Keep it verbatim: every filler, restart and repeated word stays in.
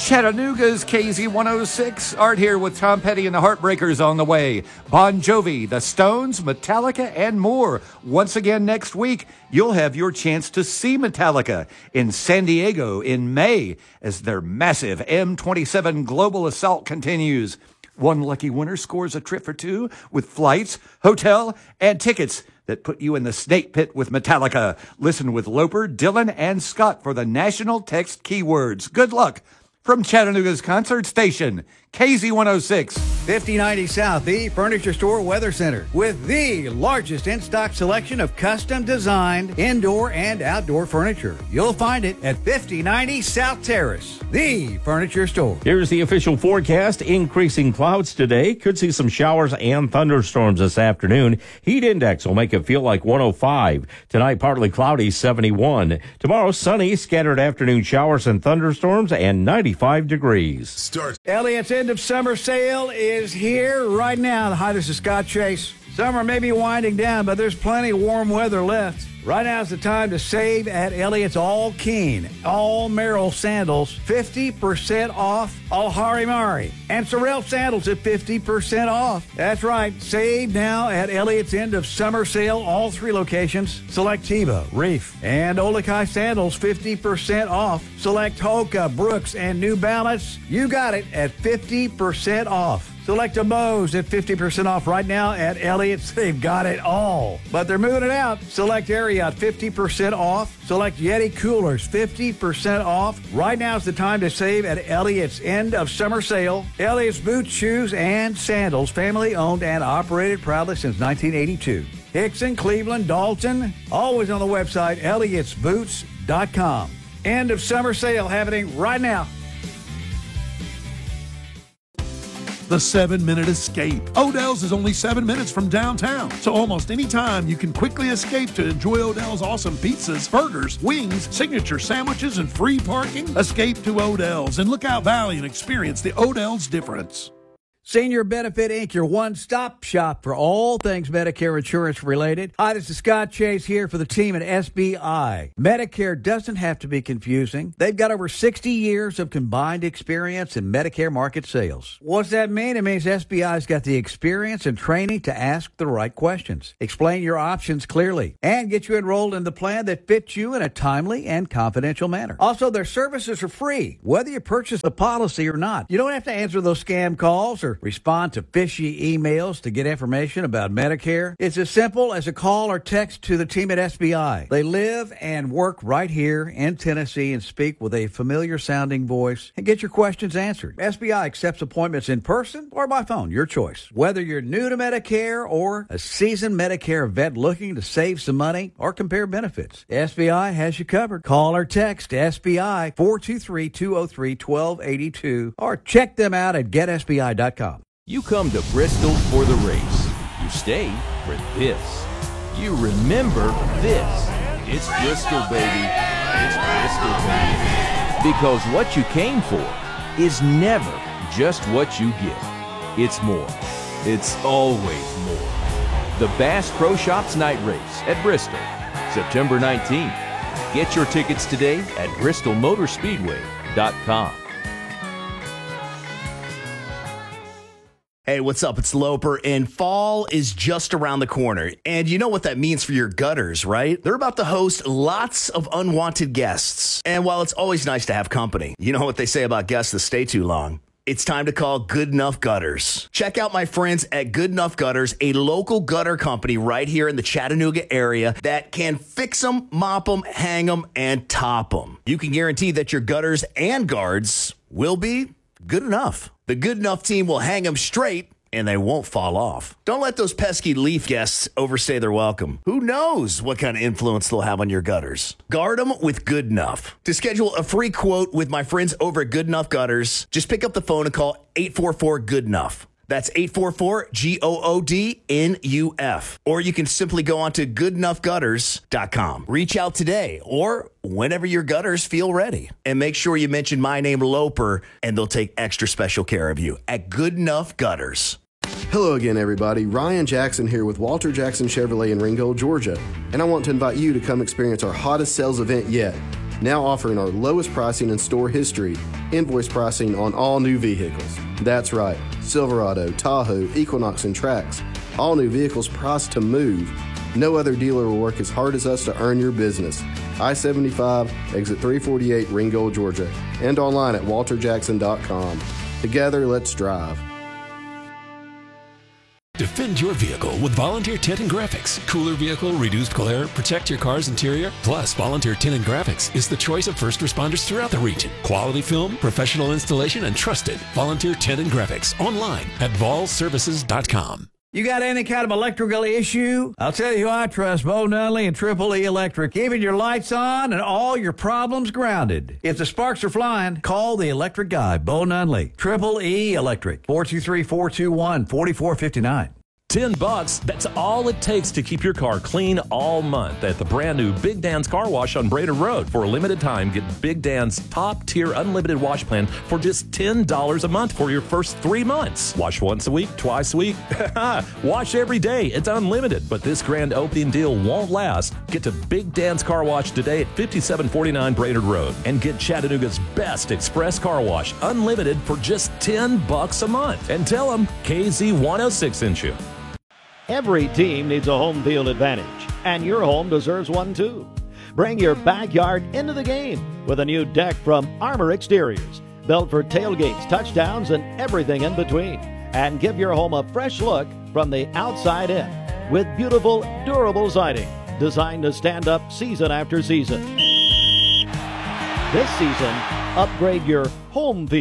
Chattanooga's K Z one oh six. Art here with Tom Petty and the Heartbreakers on the way. Bon Jovi, the Stones, Metallica, and more. Once again next week, you'll have your chance to see Metallica in San Diego in May as their massive M twenty-seven global assault continues. One lucky winner scores a trip for two with flights, hotel, and tickets that put you in the snake pit with Metallica. Listen with Loper, Dylan, and Scott for the national text keywords. Good luck. From Chattanooga's concert station, K Z one oh six. fifty ninety South, the Furniture Store Weather Center, with the largest in-stock selection of custom-designed indoor and outdoor furniture. You'll find it at fifty ninety South Terrace, the Furniture Store. Here's the official forecast. Increasing clouds today. Could see some showers and thunderstorms this afternoon. Heat index will make it feel like one oh five. Tonight, partly cloudy, seventy-one. Tomorrow, sunny, scattered afternoon showers and thunderstorms, and ninety-five degrees. Start. Elliott's end of summer sale is here right now. Hi, this is Scott Chase. Summer may be winding down, but there's plenty of warm weather left. Right now is the time to save at Elliott's All Keen, All Merrill sandals, fifty percent off All Harimari. And Sorel sandals at fifty percent off. That's right, save now at Elliott's end of summer sale, all three locations. Select Teva, Reef, and Olakai sandals, fifty percent off. Select Hoka, Brooks, and New Balance. You got it at fifty percent off. Select a Bose at fifty percent off right now at Elliott's. They've got it all, but they're moving it out. Select Ariat, fifty percent off. Select Yeti coolers, fifty percent off. Right now is the time to save at Elliott's end of summer sale. Elliott's boots, shoes, and sandals, family owned and operated proudly since nineteen eighty-two. Hickson, Cleveland, Dalton, always on the website, Elliott's boots dot com. End of summer sale happening right now. The seven-minute escape. Odell's is only seven minutes from downtown, so almost any time you can quickly escape to enjoy Odell's awesome pizzas, burgers, wings, signature sandwiches, and free parking. Escape to Odell's in Lookout Valley and experience the Odell's difference. Senior Benefit Incorporated, your one-stop shop for all things Medicare insurance related. Hi, this is Scott Chase here for the team at S B I. Medicare doesn't have to be confusing. They've got over sixty years of combined experience in Medicare market sales. What's that mean? It means S B I's got the experience and training to ask the right questions, explain your options clearly, and get you enrolled in the plan that fits you in a timely and confidential manner. Also, their services are free, whether you purchase the policy or not. You don't have to answer those scam calls or respond to fishy emails to get information about Medicare. It's as simple as a call or text to the team at S B I. They live and work right here in Tennessee and speak with a familiar sounding voice and get your questions answered. S B I accepts appointments in person or by phone, your choice. Whether you're new to Medicare or a seasoned Medicare vet looking to save some money or compare benefits, S B I has you covered. Call or text S B I four two three, two oh three, one two eight two or check them out at get S B I dot com. You come to Bristol for the race. You stay for this. You remember this. It's Bristol, baby. It's Bristol, baby. Because what you came for is never just what you get. It's more. It's always more. The Bass Pro Shops Night Race at Bristol, September nineteenth. Get your tickets today at bristol motor speedway dot com. Hey, what's up? It's Loper, and fall is just around the corner. And you know what that means for your gutters, right? They're about to host lots of unwanted guests. And while it's always nice to have company, you know what they say about guests that stay too long. It's time to call Good Enough Gutters. Check out my friends at Good Enough Gutters, a local gutter company right here in the Chattanooga area that can fix them, mop them, hang them, and top them. You can guarantee that your gutters and guards will be good enough. The Good Enough team will hang them straight, and they won't fall off. Don't let those pesky leaf guests overstay their welcome. Who knows what kind of influence they'll have on your gutters? Guard them with Good Enough. To schedule a free quote with my friends over at Good Enough Gutters, just pick up the phone and call eight four four, good enough. That's eight four four, G O O D N U F. Or you can simply go on to good enough gutters dot com. Reach out today or whenever your gutters feel ready. And make sure you mention my name, Loper, and they'll take extra special care of you at Good Enough Gutters. Hello again, everybody. Ryan Jackson here with Walter Jackson Chevrolet in Ringgold, Georgia. And I want to invite you to come experience our hottest sales event yet. now offering our lowest pricing in store history, invoice pricing on all new vehicles. That's right, Silverado, Tahoe, Equinox, and Trax. All new vehicles priced to move. No other dealer will work as hard as us to earn your business. I seventy-five, exit three forty-eight, Ringgold, Georgia, and online at walter jackson dot com. Together, let's drive. Defend your vehicle with Volunteer Tint and Graphics. Cooler vehicle, reduced glare, protect your car's interior. Plus, Volunteer Tint and Graphics is the choice of first responders throughout the region. Quality film, professional installation, and trusted. Volunteer Tint and Graphics online at vol services dot com. You got any kind of electrical issue? I'll tell you who I trust, Bo Nunley and Triple E Electric. Keeping your lights on and all your problems grounded. If the sparks are flying, call the electric guy, Bo Nunley. Triple E Electric, four two three, four two one, four four five nine. Ten bucks, that's all it takes to keep your car clean all month at the brand new Big Dan's Car Wash on Brainerd Road. For a limited time, get Big Dan's top-tier unlimited wash plan for just ten dollars a month for your first three months. Wash once a week, twice a week. Wash every day. It's unlimited, but this grand opening deal won't last. Get to Big Dan's Car Wash today at fifty-seven forty-nine Brainerd Road and get Chattanooga's best express car wash unlimited for just ten bucks a month. And tell them K Z one oh six sent you. Every team needs a home field advantage, and your home deserves one too. Bring your backyard into the game with a new deck from Armor Exteriors, built for tailgates, touchdowns, and everything in between. And give your home a fresh look from the outside in with beautiful, durable siding designed to stand up season after season. This season, upgrade your home field.